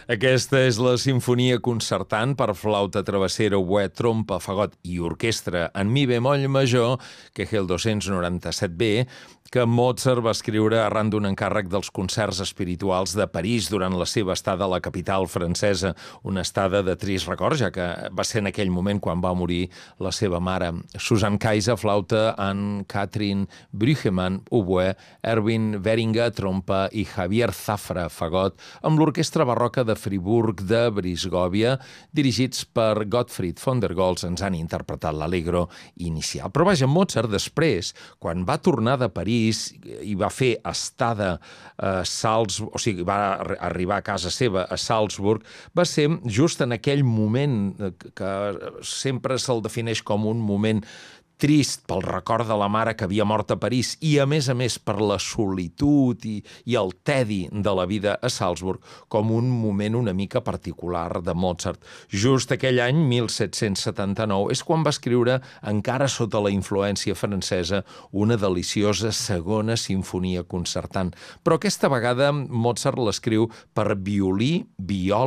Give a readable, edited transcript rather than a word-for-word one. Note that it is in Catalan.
Aquesta és la sinfonia concertant per flauta travessera, oboè, trompa, fagot i orquestra en mi bemoll major, que és el 297B, que Mozart va escriure arran d'un encàrrec dels concerts espirituals de París durant la seva estada a la capital francesa, una estada de trist record, ja que va ser en aquell moment quan va morir la seva mare. Susanne Kaiser, flauta, Anne-Catherine Brüggemann, oboè, Erwin Weringa, trompa i Javier Zafra, fagot, amb l'orquestra barroca de Friburg de Brisgòvia, dirigits per Gottfried von der Goltz, ens han interpretat l'Allegro inicial. Però vaja, Mozart després, quan va tornar de París i va fer estada a Salzburg, o sigui, va arribar a casa seva a Salzburg, va ser just en aquell moment que sempre se'l defineix com un moment trist pel record de la mare que havia mort a París i, a més per la solitud i el tedi de la vida a Salzburg, com un moment una mica particular de Mozart. Just aquell any, 1779, és quan va escriure, encara sota la influència francesa, una deliciosa segona sinfonia concertant. Però aquesta vegada Mozart l'escriu per violí, viola,